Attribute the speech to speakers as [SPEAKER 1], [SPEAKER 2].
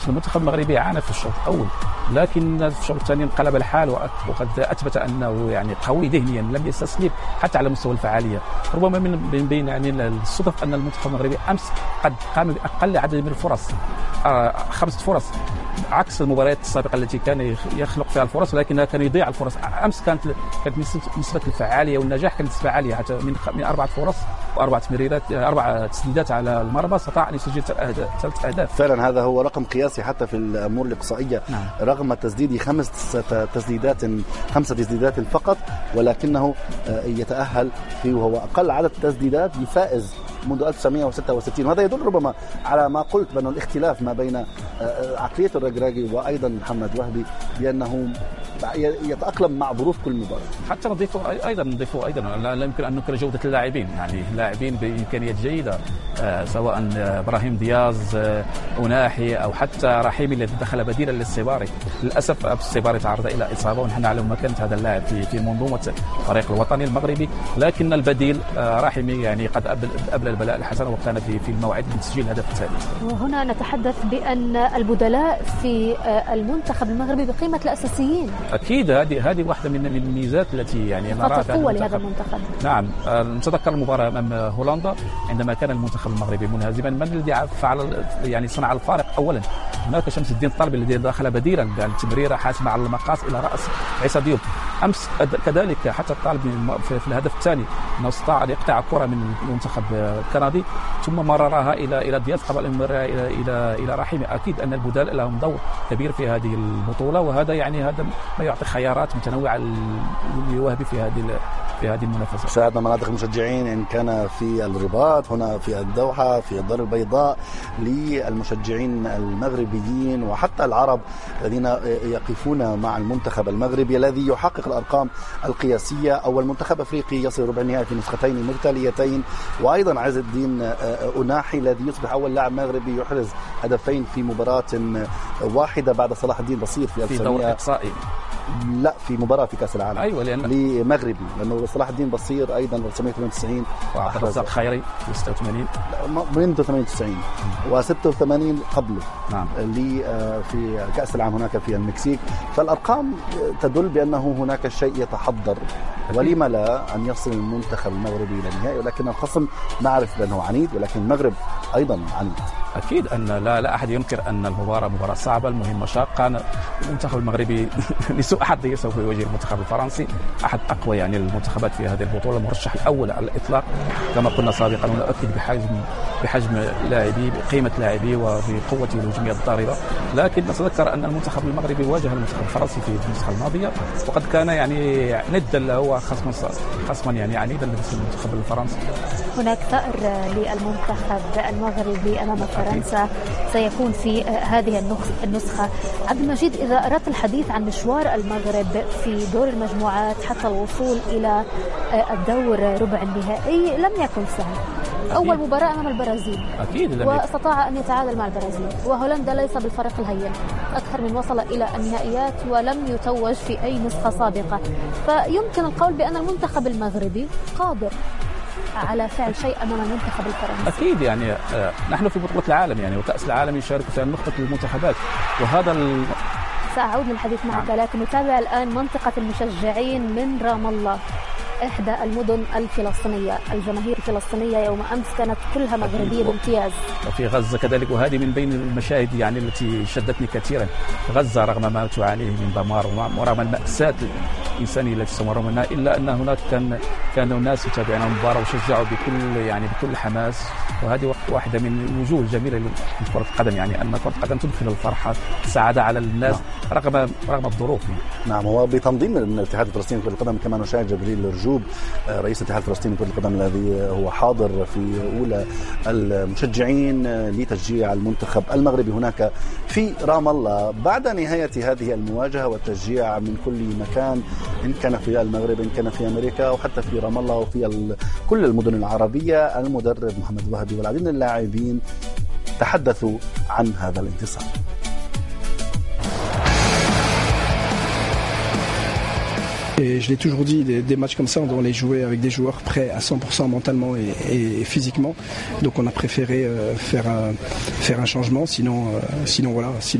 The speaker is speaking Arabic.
[SPEAKER 1] المنتخب المغربي عانى في الشوط الاول، لكن في الشوط الثاني انقلب الحال وقد اثبت انه يعني قوي ذهنيا، لم يستسلم حتى على مستوى الفعاليه. ربما من بين يعني الصدف ان المنتخب المغربي امس قد قام باقل عدد من الفرص، 5 فرص، عكس المباريات السابقه التي كان يخلق فيها الفرص ولكنها كان يضيع الفرص. امس كانت نسبه الفعاليه والنجاح كانت نسبه عاليه، حتى من 4 فرص و4 تمريرات 4 تسديدات على المرمى استطاع ان يسجل 3 اهداف.
[SPEAKER 2] فعلا هذا هو رقم قياسي حتى في الامور الاقصائيه. نعم. رغم تسديد 5 تسديدات فقط، ولكنه يتاهل في وهو اقل عدد تسديدات بفائز منذ 1966. وهذا يدل ربما على ما قلت بأن الاختلاف ما بين عقلية الركراكي وأيضا محمد وهبي، بأنه يتأقلم مع ظروف كل مباراة.
[SPEAKER 1] حتى نضيفه أيضا لا يمكن أن ننكر جودة اللاعبين، يعني اللاعبين بإمكانيات جيدة، سواء إبراهيم دياز، أناحي أو حتى رحيمي الذي دخل بديلا للسيباري. للأسف السيباري تعرض إلى إصابة ونحن نعلم مكانة هذا اللاعب في منظومة الفريق الوطني المغربي، لكن البديل رحيمي يعني قد أبلى البلاء الحسن وكان في الموعد من تسجيل الهدف الثالث.
[SPEAKER 3] وهنا نتحدث بأن البدلاء في المنتخب المغربي بقيمة الأساسيين.
[SPEAKER 1] أكيد هذه واحدة من الميزات التي يعني نراها
[SPEAKER 3] في قوة لهذا المنتخب.
[SPEAKER 1] نعم، نتذكر المباراة أمام هولندا عندما كان المنتخب المغربي منهزما، من الذي فعل يعني صنع الفارق؟ أولا هناك شمس الدين طلبي الذي دخل بديلا بالتمريرة حاسمة على المقاس إلى رأس عيسى ديوب. أمس كذلك حتى الطالب في الهدف الثاني أنه استطاع أن يقطع كرة من المنتخب الكندي ثم مررها إلى دياز قبل أن يمررها إلى رحيمي. أكيد أن البدلاء لهم دور كبير في هذه البطولة، وهذا يعني هذا ما يعطي خيارات متنوعة لوهبي في هذه المنافسة.
[SPEAKER 2] شاهدنا مناطق المشجعين إن كان في الرباط، هنا في الدوحة، في الدار البيضاء، للمشجعين المغربيين وحتى العرب الذين يقفون مع المنتخب المغربي الذي يحقق الأرقام القياسية. أول منتخب أفريقي يصل ربع النهائي في نسختين متتاليتين، وأيضا عز الدين أناحي الذي يصبح أول لاعب مغربي يحرز هدفين في مباراة واحدة بعد صلاح الدين بصير في
[SPEAKER 1] دور إقصائي.
[SPEAKER 2] لا، في مباراة في كأس العالم.
[SPEAKER 1] أيوة،
[SPEAKER 2] لمغربي، لأنه صلاح الدين بصير أيضا 1998
[SPEAKER 1] وعبد الرزاق خيري في 86
[SPEAKER 2] منذ 98 و86 قبله.
[SPEAKER 1] نعم.
[SPEAKER 2] في كأس العالم هناك في المكسيك. فالأرقام تدل بأنه هناك شيء يتحضر، ولما لا أن يصل المنتخب المغربي إلى النهائي. ولكن الخصم نعرف بأنه عنيد، ولكن المغرب أيضا عنيد.
[SPEAKER 1] أكيد أن لا أحد ينكر أن المباراة مباراة صعبة، المهمة شاقة. المنتخب المغربي لسوء حظه سوف يواجه المنتخب الفرنسي، أحد أقوى يعني المنتخبات في هذه البطولة، المرشح الأول على الإطلاق كما قلنا سابقا، ونؤكد بحجم لاعبي، بقيمة لاعبي وبقوته الهجومية الضاربة. لكن نتذكر أن المنتخب المغربي واجه المنتخب الفرنسي في النسخة الماضية، وقد كان يعني ندا له خصما يعني عنيدا للمنتخب الفرنسي.
[SPEAKER 3] هناك ثأر للمنتخب المغربي أمام فرنسا سيكون في هذه النسخة. عبد المجيد، إذا أردت الحديث عن مشوار المغرب في دور المجموعات حتى الوصول إلى الدور ربع النهائي لم يكن سهل. أول مباراة أمام البرازيل
[SPEAKER 1] أكيد
[SPEAKER 3] واستطاع أن يتعادل مع البرازيل، وهولندا ليس بالفريق الهين، أكثر من وصل إلى النهائيات ولم يتوج في أي نسخة سابقة. فيمكن القول بأن المنتخب المغربي قادر على فعل شيء أمام المنتخب الفرنسي.
[SPEAKER 1] أكيد يعني نحن في بطولة العالم يعني، وكأس العالم يشارك فيها نخبة المنتخبات، وهذا
[SPEAKER 3] سأعود للحديث معك. لكن نتابع الآن منطقة المشجعين من رام الله، إحدى المدن الفلسطينية. الجماهير الفلسطينية يوم أمس كانت كلها مغربية بامتياز.
[SPEAKER 1] وفي غزة كذلك، وهذه من بين المشاهد يعني التي شدتني كثيرا. غزة رغم ما تعانيه من دمار ورغم المأساة الإنسانية التي تمر منها، إلا أن هناك كانوا الناس يتابعون المباراة وشجعوا بكل حماس. وهذه واحدة من الوجوه الجميلة لكرة القدم، يعني أن كرة القدم تدخل الفرحة السعادة على الناس رغم الظروف.
[SPEAKER 2] نعم، هو بتنظيم الاتحاد الفلسطيني لكرة القدم كما نشاهد جبريل الرجوب رئيس الاتحاد الفلسطيني لكرة القدم الذي هو حاضر في أولى المشجعين لتشجيع المنتخب المغربي هناك في رام الله بعد نهاية هذه المواجهة والتشجيع من كل مكان، إن كان في المغرب إن كان في أمريكا وحتى في رام الله وفي كل المدن العربية. المدرب محمد وهبي والعديد من اللاعبين تحدثوا عن هذا الانتصار.
[SPEAKER 4] Et je l'ai toujours dit, des matchs comme ça, on doit les jouer avec des joueurs prêts à 100% mentalement et physiquement. Donc on a préféré faire un changement, sinon voilà.